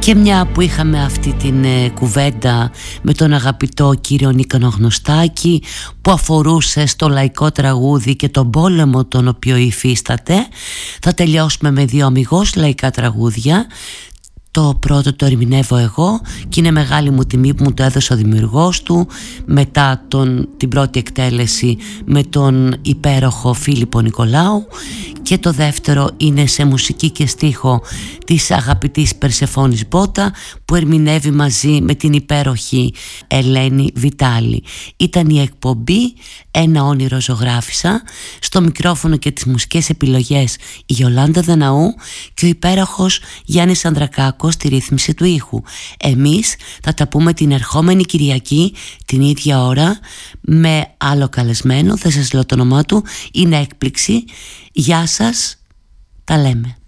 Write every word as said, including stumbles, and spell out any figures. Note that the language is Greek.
Και μια που είχαμε αυτή την ε, κουβέντα με τον αγαπητό κύριο Νίκανο Γνωστάκη, που αφορούσε στο λαϊκό τραγούδι και τον πόλεμο τον οποίο υφίσταται, θα τελειώσουμε με δύο αμιγώς λαϊκά τραγούδια. Το πρώτο το ερμηνεύω εγώ και είναι μεγάλη μου τιμή που μου το έδωσε ο δημιουργός του μετά τον, την πρώτη εκτέλεση με τον υπέροχο Φίλιππο Νικολάου, και το δεύτερο είναι σε μουσική και στίχο της αγαπητής Περσεφόνης Μπότα, που ερμηνεύει μαζί με την υπέροχη Ελένη Βιτάλη. Ήταν η εκπομπή Ένα όνειρο ζωγράφισα, στο μικρόφωνο και τις μουσικές επιλογές η Γιολάντα Δαναού και ο υπέροχος Γιάννης Ανδρακάκος στη ρύθμιση του ήχου. Εμείς θα τα πούμε την ερχόμενη Κυριακή την ίδια ώρα με άλλο καλεσμένο, δεν σας λέω το όνομά του, είναι έκπληξη. Γεια σας, τα λέμε.